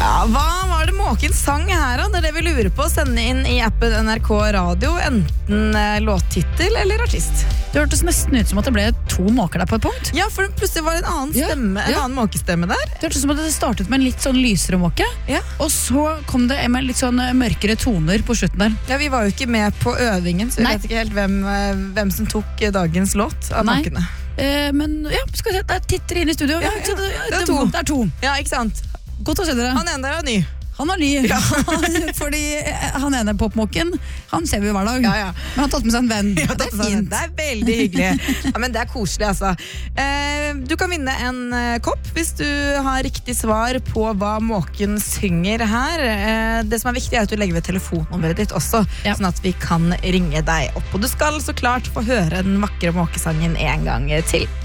Ja, hva var det Måken sang her da? Det er det vi lurer på. Sende inn i appen NRK Radio, enten låttittel eller artist. Det hørtes nesten ut som at det ble 2 måker der på et punkt. Ja, for plutselig var det en annen stemme, en annen måkestemme der. Det hørtes som at det startet med en litt sånn lysere måke, og så kom det med litt sånn mørkere toner på slutten der. Ja, vi var jo ikke med på øvingen, så vi vet ikke helt hvem som tok dagens låt av måkene. Men ja, skal vi se, der titter inn i studio. Det er to. Ja, ikke sant? Godt å se dere. Han ene der er ny. Han er ny, fordi han ene popmåken, han ser vi jo hver dag. Ja. Men han har tatt med seg en venn. Ja, det er fint. Det er veldig hyggelig. Ja, men det er koselig, altså. Du kan vinne en kopp hvis du har riktig svar på hva måken synger her. Det som er viktig er at du legger ved telefonnummeret ditt også, sånn at vi kan ringe deg opp. Og du skal så klart få høre den vakre måkesangen en gang til.